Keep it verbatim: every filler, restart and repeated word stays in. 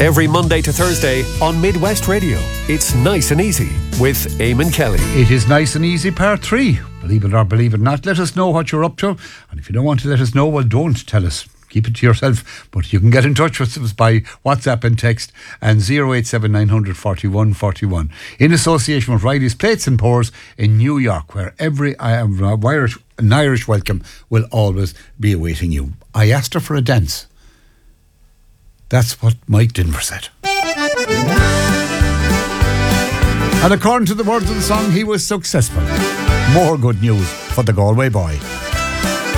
Every Monday to Thursday on Midwest Radio. It's Nice and Easy with Eamon Kelly. It is Nice and Easy Part three. Believe it or believe it not, let us know what you're up to. And if you don't want to let us know, well, don't tell us. Keep it to yourself. But you can get in touch with us by WhatsApp and text and zero eight seven nine hundred forty-one forty-one. In association with Riley's Plates and Pours in New York, where every uh, Irish, an Irish welcome will always be awaiting you. I asked her for a dance. That's what Mike Denver said. And according to the words of the song, he was successful. More good news for the Galway boy.